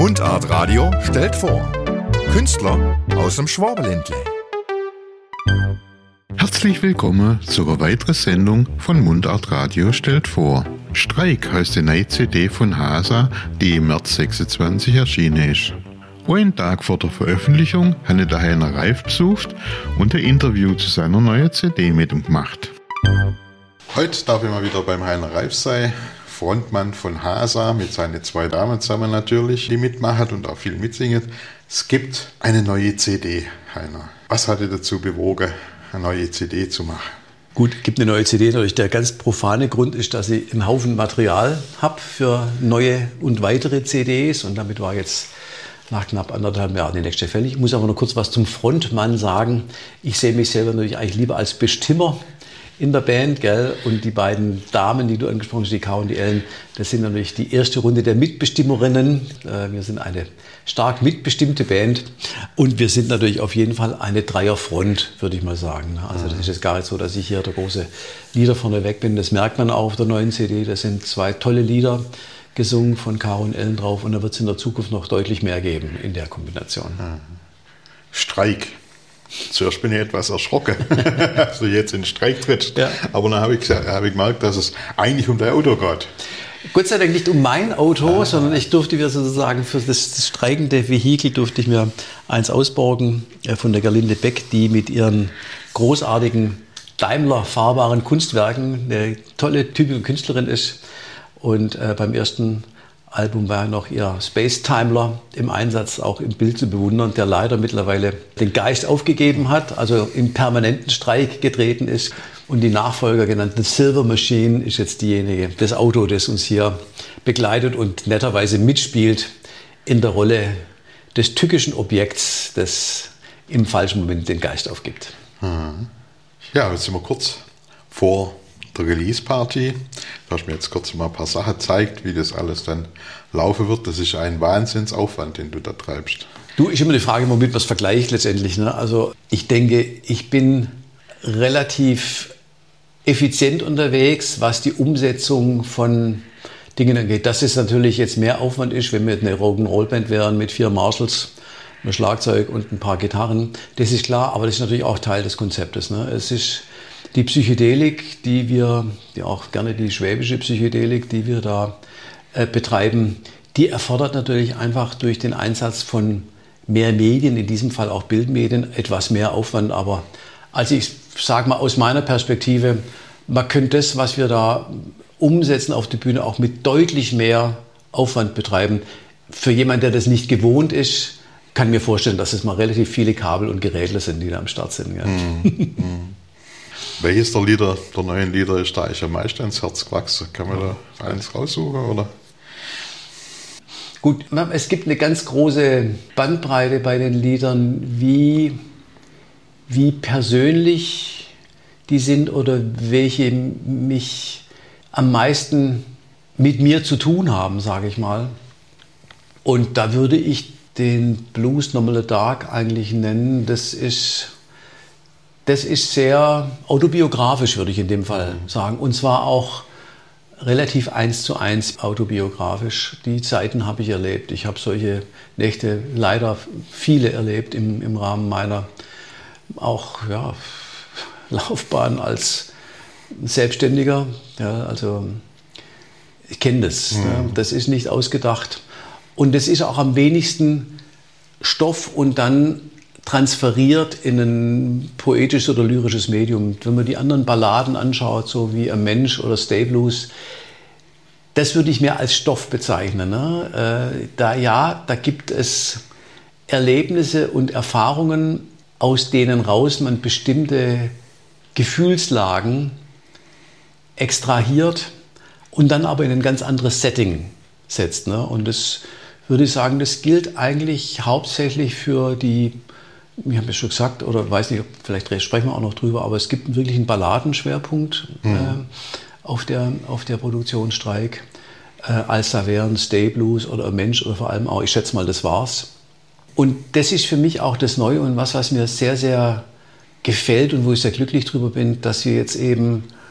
Mundart Radio stellt vor. Künstler aus dem Schwabenländle. Herzlich willkommen zu einer weiteren Sendung von Mundart Radio stellt vor. Streik heißt die neue CD von Hasa, die im März 26 erschienen ist. Einen Tag vor der Veröffentlichung habe ich den Heiner Reif besucht und ein Interview zu seiner neuen CD mit ihm gemacht. Heute darf ich mal wieder beim Heiner Reif sein, Frontmann von Hasa, mit seinen zwei Damen zusammen natürlich, die mitmachen und auch viel mitsingen. Es gibt eine neue CD, Heiner. Was hat dich dazu bewogen, eine neue CD zu machen? Gut, es gibt eine neue CD. Natürlich der ganz profane Grund ist, dass ich einen Haufen Material habe für neue und weitere CDs. Und damit war jetzt nach knapp 1,5 Jahren die nächste fällig. Ich muss aber noch kurz was zum Frontmann sagen. Ich sehe mich selber natürlich eigentlich lieber als Bestimmer in der Band, gell? Und die beiden Damen, die du angesprochen hast, die K und die Ellen, das sind natürlich die erste Runde der Mitbestimmerinnen. Wir sind eine stark mitbestimmte Band und wir sind natürlich auf jeden Fall eine Dreierfront, würde ich mal sagen. Also das ist jetzt gar nicht so, dass ich hier der große Lieder vorneweg bin. Das merkt man auch auf der neuen CD. Das sind 2 tolle Lieder gesungen von K und Ellen drauf und da wird es in der Zukunft noch deutlich mehr geben in der Kombination. Streik. Zuerst bin ich etwas erschrocken, dass du jetzt in den Streik trittst. Ja. Aber dann habe ich gemerkt, dass es eigentlich um dein Auto geht. Gott sei Dank nicht um mein Auto, sondern ich durfte mir sozusagen für das streikende Vehikel durfte ich mir eins ausborgen von der Gerlinde Beck, die mit ihren großartigen Daimler fahrbaren Kunstwerken eine tolle, typische Künstlerin ist. Und beim ersten Album war noch ihr Space Timler im Einsatz, auch im Bild zu bewundern, der leider mittlerweile den Geist aufgegeben hat, also im permanenten Streik getreten ist. Und die Nachfolger genannte Silver Machine ist jetzt diejenige, das Auto, das uns hier begleitet und netterweise mitspielt in der Rolle des tückischen Objekts, das im falschen Moment den Geist aufgibt. Ja, jetzt sind wir kurz vor der Release-Party. Du hast mir jetzt kurz mal ein paar Sachen gezeigt, wie das alles dann laufen wird. Das ist ein Wahnsinnsaufwand, den du da treibst. Du, ist immer die Frage, womit man es vergleicht letztendlich. Ne? Also ich denke, ich bin relativ effizient unterwegs, was die Umsetzung von Dingen angeht. Dass es natürlich jetzt mehr Aufwand ist, wenn wir eine Rock'n'Roll-Band wären mit 4 Marshalls, einem Schlagzeug und ein paar Gitarren. Das ist klar, aber das ist natürlich auch Teil des Konzeptes. Ne? Es ist die Psychedelik, die auch gerne die schwäbische Psychedelik, die wir da betreiben, die erfordert natürlich einfach durch den Einsatz von mehr Medien, in diesem Fall auch Bildmedien, etwas mehr Aufwand. Aber also ich sage mal aus meiner Perspektive, man könnte das, was wir da umsetzen auf der Bühne, auch mit deutlich mehr Aufwand betreiben. Für jemanden, der das nicht gewohnt ist, kann ich mir vorstellen, dass es mal relativ viele Kabel und Geräte sind, die da am Start sind. Ja. Welches der neuen Lieder ist da eigentlich am meisten ins Herz gewachsen? Kann man da eins raussuchen, oder? Gut, es gibt eine ganz große Bandbreite bei den Liedern, wie persönlich die sind oder welche mich am meisten mit mir zu tun haben, sage ich mal. Und da würde ich den Blues Normal Dark eigentlich nennen. Das ist sehr autobiografisch, würde ich in dem Fall sagen. Und zwar auch relativ 1:1 autobiografisch. Die Zeiten habe ich erlebt. Ich habe solche Nächte leider viele erlebt im Rahmen meiner auch Laufbahn als Selbstständiger. Ja, also ich kenne das. Ja, das ist nicht ausgedacht. Und das ist auch am wenigsten Stoff und dann transferiert in ein poetisches oder lyrisches Medium. Wenn man die anderen Balladen anschaut, so wie Ein Mensch oder Stay Blues, das würde ich mehr als Stoff bezeichnen. Ne? Da gibt es Erlebnisse und Erfahrungen, aus denen raus man bestimmte Gefühlslagen extrahiert und dann aber in ein ganz anderes Setting setzt. Ne? Und das würde ich sagen, das gilt eigentlich hauptsächlich für die, ich habe es schon gesagt, oder weiß nicht, vielleicht sprechen wir auch noch drüber, aber es gibt wirklich einen Balladenschwerpunkt auf der Produktion Streik. Als da wären Stay Blues oder Ein Mensch oder vor allem auch, ich schätze mal, das war's. Und das ist für mich auch das Neue und was mir sehr, sehr gefällt und wo ich sehr glücklich drüber bin, dass wir jetzt eben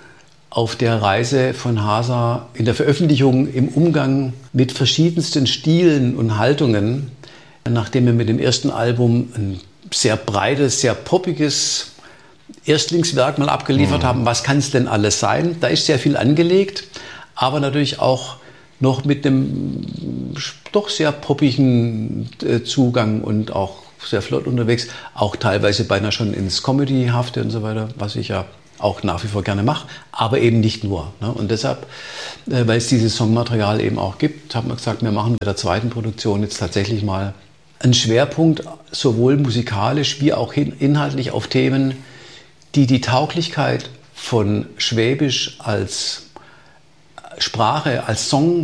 auf der Reise von Hasa in der Veröffentlichung im Umgang mit verschiedensten Stilen und Haltungen, nachdem wir mit dem ersten Album ein sehr breites, sehr poppiges Erstlingswerk mal abgeliefert haben. Was kann es denn alles sein? Da ist sehr viel angelegt, aber natürlich auch noch mit einem doch sehr poppigen Zugang und auch sehr flott unterwegs, auch teilweise beinahe schon ins Comedy-hafte und so weiter, was ich ja auch nach wie vor gerne mache, aber eben nicht nur. Ne? Und deshalb, weil es dieses Songmaterial eben auch gibt, haben wir gesagt, wir machen mit der zweiten Produktion jetzt tatsächlich mal einen Schwerpunkt, sowohl musikalisch wie auch inhaltlich auf Themen, die die Tauglichkeit von Schwäbisch als Sprache, als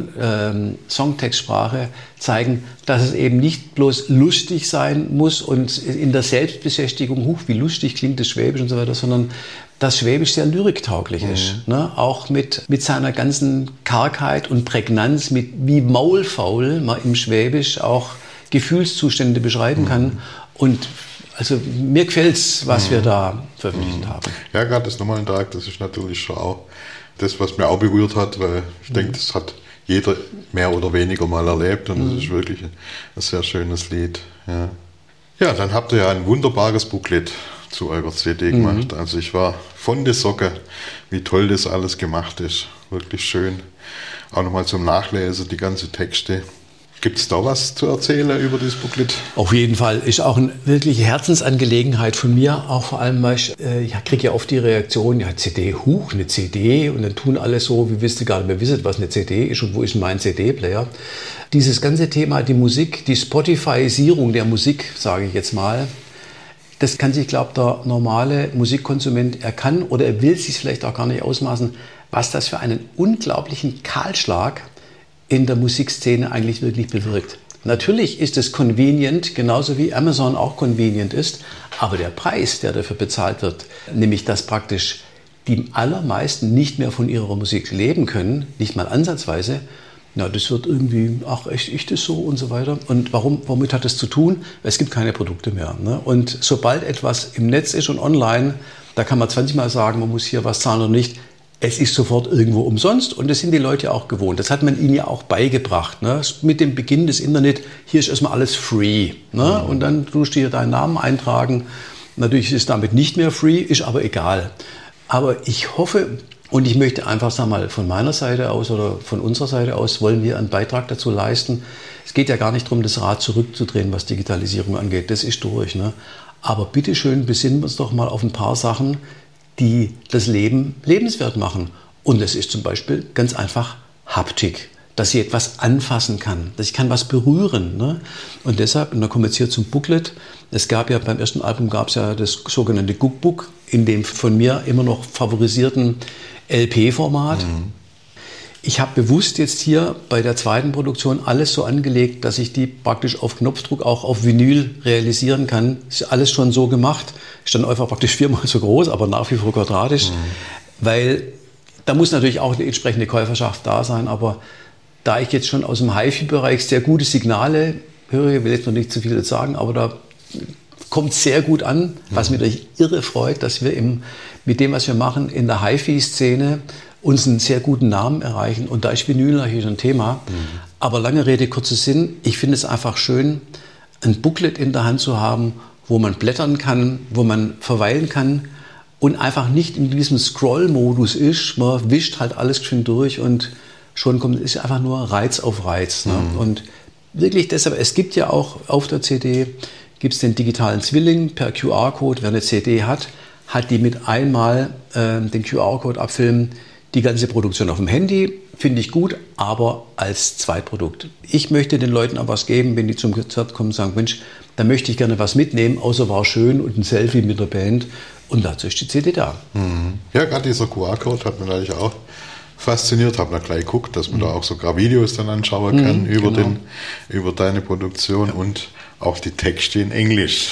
Songtextsprache zeigen, dass es eben nicht bloß lustig sein muss und in der Selbstbeschäftigung, wie lustig klingt das Schwäbisch und so weiter, sondern dass Schwäbisch sehr lyriktauglich ist. Ne? Auch mit seiner ganzen Kargheit und Prägnanz, mit wie maulfaul man im Schwäbisch auch Gefühlszustände beschreiben kann. Und also mir gefällt's, was wir da veröffentlicht haben. Ja, gerade das Nummerntrag, das ist natürlich schon auch das, was mir auch berührt hat, weil ich denke, das hat jeder mehr oder weniger mal erlebt und das ist wirklich ein sehr schönes Lied. Ja. Ja, dann habt ihr ja ein wunderbares Booklet zu eurer CD gemacht. Also ich war von der Socke, wie toll das alles gemacht ist. Wirklich schön. Auch nochmal zum Nachlesen, die ganzen Texte. Gibt es da was zu erzählen über dieses Booklet? Auf jeden Fall. Ist auch eine wirkliche Herzensangelegenheit von mir. Auch vor allem, weil ich kriege ja oft die Reaktion, ja CD, eine CD. Und dann tun alle so, wie wisst ihr gar nicht mehr wisst, was eine CD ist und wo ist mein CD-Player. Dieses ganze Thema, die Musik, die Spotifyisierung der Musik, sage ich jetzt mal, das kann sich, glaube ich, der normale Musikkonsument, er kann oder er will sich vielleicht auch gar nicht ausmaßen, was das für einen unglaublichen Kahlschlag in der Musikszene eigentlich wirklich bewirkt. Natürlich ist es convenient, genauso wie Amazon auch convenient ist, aber der Preis, der dafür bezahlt wird, nämlich dass praktisch die allermeisten nicht mehr von ihrer Musik leben können, nicht mal ansatzweise, na, das wird irgendwie, ach, echt, ist das so und so weiter. Und womit hat das zu tun? Es gibt keine Produkte mehr. Ne? Und sobald etwas im Netz ist und online, da kann man 20 Mal sagen, man muss hier was zahlen oder nicht. Es ist sofort irgendwo umsonst und das sind die Leute auch gewohnt. Das hat man ihnen ja auch beigebracht. Ne? Mit dem Beginn des Internet, hier ist erstmal alles free. Ne? Und dann tust du hier deinen Namen eintragen. Natürlich ist es damit nicht mehr free, ist aber egal. Aber ich hoffe und ich möchte einfach, sagen wir mal, von meiner Seite aus oder von unserer Seite aus wollen wir einen Beitrag dazu leisten. Es geht ja gar nicht darum, das Rad zurückzudrehen, was Digitalisierung angeht. Das ist durch. Ne? Aber bitteschön, besinnen wir uns doch mal auf ein paar Sachen, die das Leben lebenswert machen. Und das ist zum Beispiel ganz einfach Haptik, dass ich etwas anfassen kann, dass ich kann was berühren. Ne? Und deshalb, und dann kommen wir jetzt hier zum Booklet, es gab ja beim ersten Album gab es ja das sogenannte Cookbook, in dem von mir immer noch favorisierten LP-Format. Ich habe bewusst jetzt hier bei der zweiten Produktion alles so angelegt, dass ich die praktisch auf Knopfdruck auch auf Vinyl realisieren kann. Ist alles schon so gemacht. Ist dann einfach praktisch 4-mal so groß, aber nach wie vor quadratisch. Weil da muss natürlich auch eine entsprechende Käuferschaft da sein. Aber da ich jetzt schon aus dem HiFi-Bereich sehr gute Signale höre, ich will jetzt noch nicht zu viel sagen, aber da kommt sehr gut an, was mich natürlich irre freut, dass wir mit dem, was wir machen, in der HiFi-Szene uns einen sehr guten Namen erreichen. Und da ist Vinyl natürlich ein Thema. Aber lange Rede, kurzer Sinn. Ich finde es einfach schön, ein Booklet in der Hand zu haben, wo man blättern kann, wo man verweilen kann und einfach nicht in diesem Scroll-Modus ist. Man wischt halt alles schön durch und schon kommt es einfach nur Reiz auf Reiz. Ne? Und wirklich deshalb, es gibt ja auch auf der CD, gibt es den digitalen Zwilling per QR-Code. Wer eine CD hat die mit einmal den QR-Code abfilmen. Die ganze Produktion auf dem Handy finde ich gut, aber als Zweitprodukt. Ich möchte den Leuten auch was geben, wenn die zum Konzert kommen und sagen, Mensch, da möchte ich gerne was mitnehmen, außer war schön und ein Selfie mit der Band. Und dazu ist die CD da. Ja, gerade dieser QR-Code hat mich natürlich auch fasziniert. Habe dann gleich geguckt, dass man da auch sogar Videos dann anschauen kann über deine Produktion und auch die Texte in Englisch.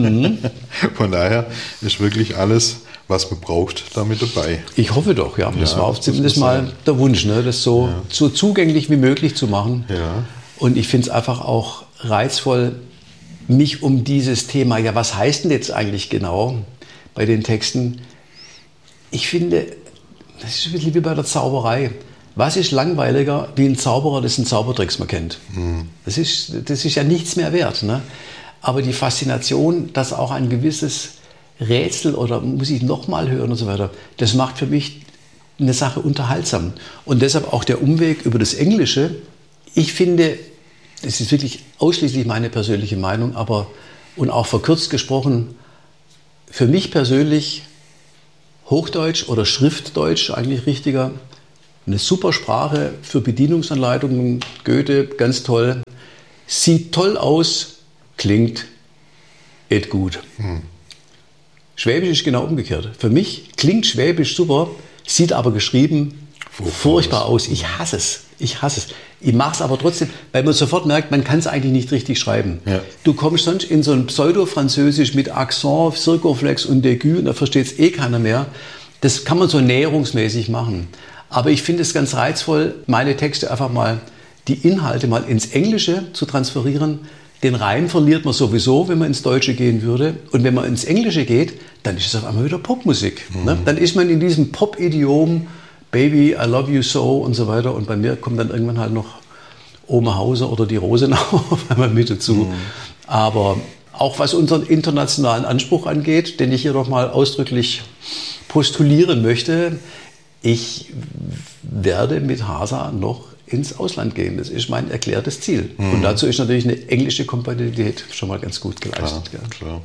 Von daher ist wirklich alles, was man braucht, damit dabei. Ich hoffe doch, ja. Das war zumindest mal der Wunsch, ne? Das so zugänglich wie möglich zu machen. Ja. Und ich finde es einfach auch reizvoll, mich um dieses Thema, ja, was heißt denn jetzt eigentlich genau bei den Texten? Ich finde, das ist ein bisschen wie bei der Zauberei. Was ist langweiliger wie ein Zauberer, dessen Zaubertricks man kennt? Das ist ja nichts mehr wert. Ne? Aber die Faszination, dass auch ein gewisses Rätsel oder muss ich nochmal hören und so weiter, das macht für mich eine Sache unterhaltsam. Und deshalb auch der Umweg über das Englische. Ich finde, das ist wirklich ausschließlich meine persönliche Meinung, aber und auch verkürzt gesprochen, für mich persönlich Hochdeutsch oder Schriftdeutsch eigentlich richtiger. Eine super Sprache für Bedienungsanleitungen, Goethe, ganz toll. Sieht toll aus, klingt et gut. Schwäbisch ist genau umgekehrt. Für mich klingt Schwäbisch super, sieht aber geschrieben furchtbar aus. Ich hasse es. Ich mache es aber trotzdem, weil man sofort merkt, man kann es eigentlich nicht richtig schreiben. Ja. Du kommst sonst in so ein Pseudo-Französisch mit Akzent, Circumflex und Aigu und da versteht es keiner mehr. Das kann man so näherungsmäßig machen. Aber ich finde es ganz reizvoll, meine Texte einfach mal, die Inhalte mal ins Englische zu transferieren. Den Reim verliert man sowieso, wenn man ins Deutsche gehen würde. Und wenn man ins Englische geht, dann ist es auf einmal wieder Popmusik. Ne? Dann ist man in diesem Pop-Idiom, Baby, I love you so und so weiter. Und bei mir kommt dann irgendwann halt noch Oma Hauser oder die Rosenau auf einmal mit dazu. Aber auch was unseren internationalen Anspruch angeht, den ich hier noch mal ausdrücklich postulieren möchte, ich werde mit Hasa noch ins Ausland gehen. Das ist mein erklärtes Ziel. Und dazu ist natürlich eine englische Kompatibilität schon mal ganz gut geleistet. Klar.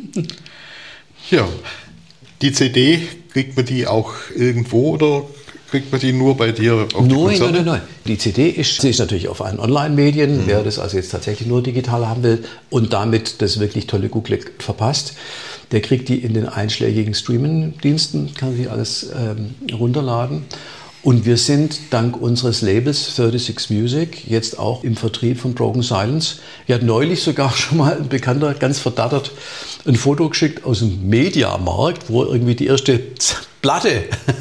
Ja, die CD, kriegt man die auch irgendwo oder kriegt man die nur bei dir auf die Konzerte? Nein. Die CD ist natürlich auf allen Online-Medien. Wer das also jetzt tatsächlich nur digital haben will und damit das wirklich tolle Google verpasst, der kriegt die in den einschlägigen Streaming-Diensten, kann sich alles runterladen. Und wir sind dank unseres Labels 36 Music jetzt auch im Vertrieb von Broken Silence. Wir hatten neulich sogar schon mal ein Bekannter, ganz verdattert, ein Foto geschickt aus dem Mediamarkt, wo er irgendwie die erste Platte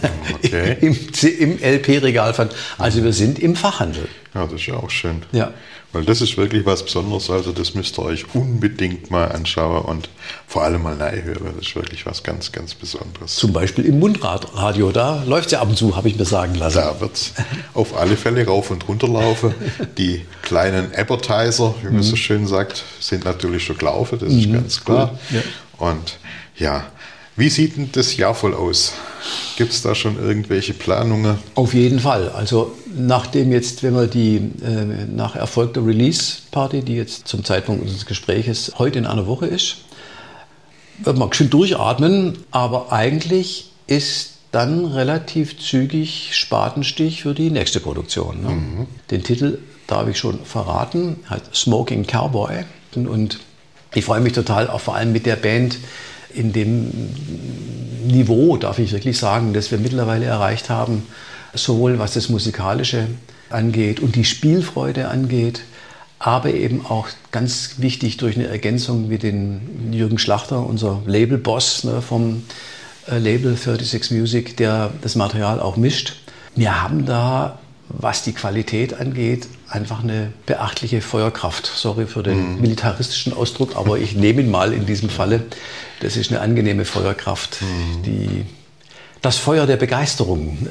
im LP-Regal fand. Also wir sind im Fachhandel. Ja, das ist ja auch schön. Ja. Weil das ist wirklich was Besonderes, also das müsst ihr euch unbedingt mal anschauen und vor allem mal hören. Das ist wirklich was ganz, ganz Besonderes. Zum Beispiel im Mundradio, da läuft es ja ab und zu, habe ich mir sagen lassen. Da wird es auf alle Fälle rauf und runter laufen. Die kleinen Advertiser, wie man so schön sagt, sind natürlich schon gelaufen, das ist ganz klar. Cool. Ja. Und ja, wie sieht denn das Jahr voll aus? Gibt es da schon irgendwelche Planungen? Auf jeden Fall. Also nachdem jetzt, wenn wir die nach erfolgter Release-Party, die jetzt zum Zeitpunkt unseres Gespräches heute in einer Woche ist, wird man schön durchatmen, aber eigentlich ist dann relativ zügig Spatenstich für die nächste Produktion. Ne? Den Titel darf ich schon verraten, heißt Smoking Cowboy. Und ich freue mich total, auch vor allem mit der Band, in dem Niveau, darf ich wirklich sagen, das wir mittlerweile erreicht haben, sowohl was das Musikalische angeht und die Spielfreude angeht, aber eben auch ganz wichtig durch eine Ergänzung mit den Jürgen Schlachter, unser Labelboss, ne, vom Label 36 Music, der das Material auch mischt. Wir haben da, was die Qualität angeht, einfach eine beachtliche Feuerkraft. Sorry für den militaristischen Ausdruck, aber ich nehme ihn mal in diesem Falle. Das ist eine angenehme Feuerkraft, die das Feuer der Begeisterung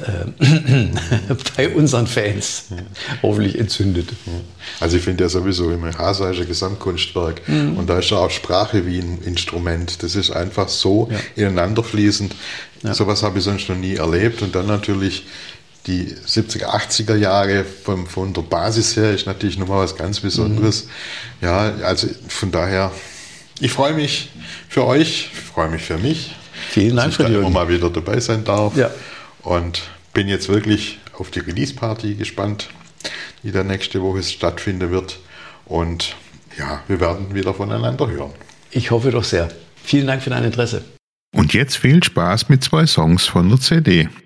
bei unseren Fans hoffentlich entzündet. Also ich finde ja sowieso immer, Hasa ist ein Gesamtkunstwerk und da ist ja auch Sprache wie ein Instrument. Das ist einfach so ineinander fließend. Ja. Sowas habe ich sonst noch nie erlebt und dann natürlich die 70er, 80er Jahre von der Basis her ist natürlich nochmal was ganz Besonderes. Ja, also von daher, ich freue mich für euch, ich freue mich für mich. Vielen Dank, dass ich immer mal wieder dabei sein darf. Ja. Und bin jetzt wirklich auf die Release-Party gespannt, die dann nächste Woche stattfinden wird. Und ja, wir werden wieder voneinander hören. Ich hoffe doch sehr. Vielen Dank für dein Interesse. Und jetzt viel Spaß mit 2 Songs von der CD.